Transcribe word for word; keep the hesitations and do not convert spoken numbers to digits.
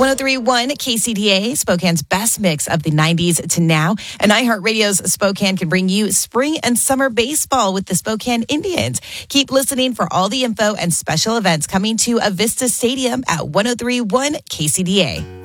oh three point one K C D A, Spokane's best mix of the nineties to now. And iHeartRadio's Spokane can bring you spring and summer baseball with the Spokane Indians. Keep listening for all the info and special events coming to Avista Stadium at one oh three point one K C D A.